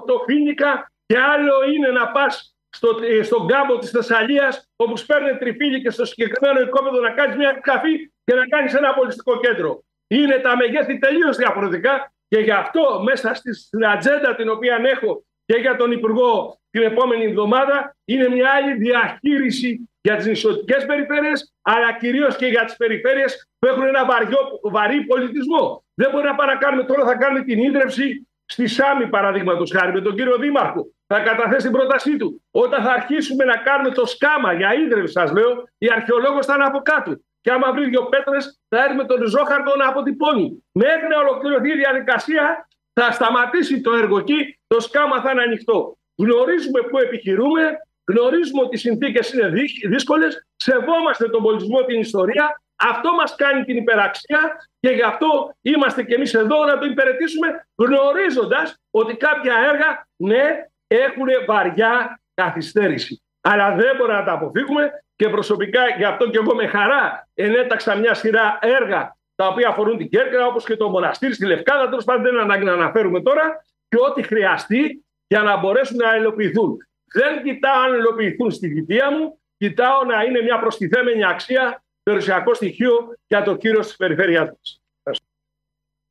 8 φοίνικα και άλλο είναι να πας στον κάμπο της Θεσσαλίας, όπου σπέρνει τριφύλι και στο συγκεκριμένο οικόπεδο να κάνεις μια καφή και να κάνεις ένα πολιτιστικό κέντρο. Είναι τα μεγέθη τελείως διαφορετικά και γι' αυτό μέσα στην ατζέντα την οποία έχω και για τον Υπουργό την επόμενη εβδομάδα είναι μια άλλη διαχείριση για τις νησιωτικές περιφέρειες, αλλά κυρίως και για τις περιφέρειες που έχουν ένα βαρύ πολιτισμό. Δεν μπορεί να παρακάνουμε τώρα, θα κάνουμε την ίδρυυση στη Σάμι, παραδείγματος χάρη, με τον κύριο Δήμαρχο. Θα καταθέσει την πρότασή του. Όταν θα αρχίσουμε να κάνουμε το σκάμα για ίδρυυση, σας λέω, η αρχαιολόγος θα είναι από κάτω. Και άμα βρει 2 πέτρες, θα έρθει με τον ριζόχαρτο να αποτυπώνει. Μέχρι να ολοκληρωθεί η διαδικασία, θα σταματήσει το έργο εκεί, το σκάμα θα είναι ανοιχτό. Γνωρίζουμε πού επιχειρούμε, γνωρίζουμε ότι οι συνθήκες είναι δύσκολες, σεβόμαστε τον πολιτισμό, την ιστορία. Αυτό μας κάνει την υπεραξία και γι' αυτό είμαστε κι εμείς εδώ να το υπηρετήσουμε, γνωρίζοντας ότι κάποια έργα, ναι, έχουν βαριά καθυστέρηση. Αλλά δεν μπορούμε να τα αποφύγουμε και προσωπικά γι' αυτό και εγώ με χαρά ενέταξα μια σειρά έργα τα οποία αφορούν την Κέρκυρα, όπως και το μοναστήρι στη Λευκάδα. Τέλος πάντων, δεν είναι ανάγκη να αναφέρουμε τώρα, και ό,τι χρειαστεί για να μπορέσουν να υλοποιηθούν. Δεν κοιτάω αν υλοποιηθούν στη θητεία μου, κοιτάω να είναι μια προστιθέμενη αξία, περιουσιακό στοιχείο για το κύρος της περιφέρειάς μας.